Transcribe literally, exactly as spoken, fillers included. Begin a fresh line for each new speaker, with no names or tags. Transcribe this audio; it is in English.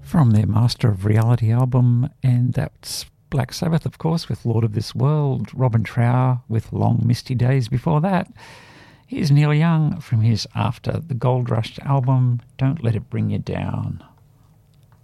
From their Master of Reality album, and that's Black Sabbath, of course, with Lord of This World, Robin Trower with Long Misty Days before that. Here's Neil Young from his After the Gold Rush album, Don't Let It Bring You Down.